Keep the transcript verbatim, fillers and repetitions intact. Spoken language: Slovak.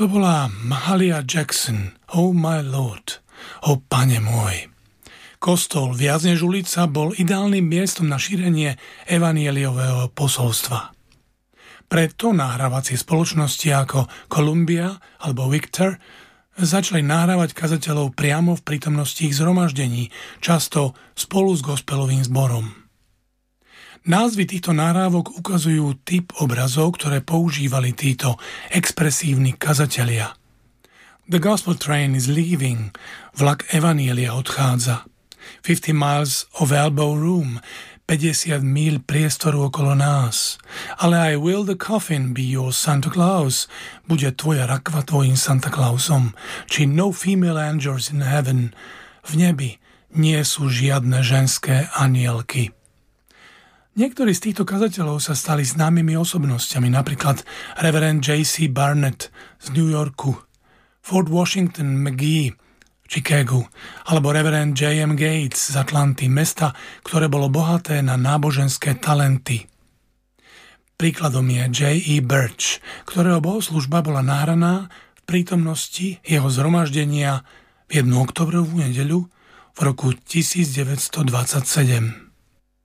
To bola Mahalia Jackson, Oh my Lord, oh Pane môj. Kostol viac než ulica bol ideálnym miestom na šírenie evanieliového posolstva. Preto nahrávacie spoločnosti ako Columbia alebo Victor začali nahrávať kazateľov priamo v prítomnosti ich zhromaždení, často spolu s gospelovým zborom. Názvy týchto nahrávok ukazujú typ obrazov, ktoré používali títo expresívni kazatelia. The Gospel Train is leaving, vlak evanielia odchádza. fifty miles of elbow room, päťdesiat míľ priestoru okolo nás. Ale I will the coffin be your Santa Claus, bude tvoja rakva tvojim Santa Clausom. Či no female angels in heaven, v nebi nie sú žiadne ženské anielky. Niektorí z týchto kazateľov sa stali známymi osobnostiami, napríklad reverend J C Barnett z New Yorku, Fort Washington McGee v Chicagu, alebo reverend J M Gates z Atlanty, mesta, ktoré bolo bohaté na náboženské talenty. Príkladom je J E Birch, ktorého bohoslužba bola nahraná v prítomnosti jeho zhromaždenia v jednu októbrovú nedeľu v roku devätnásť dvadsaťsedem.